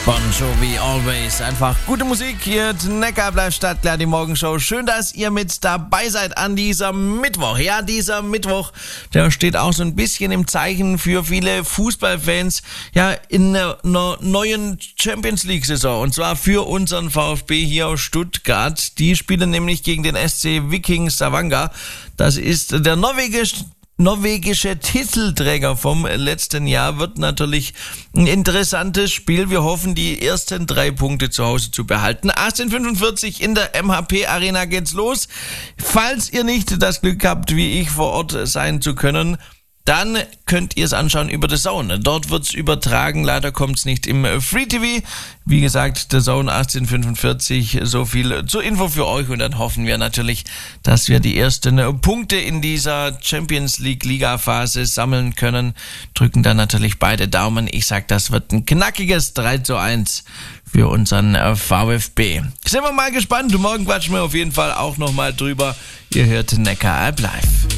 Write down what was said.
Bon Jovi Always. Einfach gute Musik hier. Neckar bleibt Stadtklar, die Morgenshow. Schön, dass ihr mit dabei seid an diesem Mittwoch. Ja, dieser Mittwoch, der steht auch so ein bisschen im Zeichen für viele Fußballfans. Ja, in einer neuen Champions League Saison. Und zwar für unseren VfB hier aus Stuttgart. Die spielen nämlich gegen den SC Viking Stavanger. Das ist der norwegische Titelträger vom letzten Jahr. Wird natürlich ein interessantes Spiel. Wir hoffen, die ersten 3 Punkte zu Hause zu behalten. 18:45 in der MHP Arena geht's los. Falls ihr nicht das Glück habt, wie ich, vor Ort sein zu können, dann könnt ihr es anschauen über The Zone. Dort wird's übertragen. Leider kommt's nicht im Free TV. Wie gesagt, The Zone 18:45. So viel zur Info für euch. Und dann hoffen wir natürlich, dass wir die ersten Punkte in dieser Champions League Liga-Phase sammeln können. Drücken dann natürlich beide Daumen. Ich sag, das wird ein knackiges 3:1 für unseren VfB. Sind wir mal gespannt. Morgen quatschen wir auf jeden Fall auch nochmal drüber. Ihr hört Neckar live.